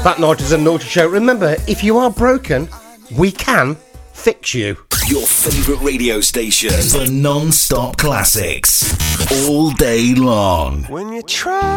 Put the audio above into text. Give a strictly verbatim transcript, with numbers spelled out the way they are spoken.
Fat Nighters and Naughty Show. Remember, if you are broken, we can fix you. Your favourite radio station for non-stop classics all day long. When you try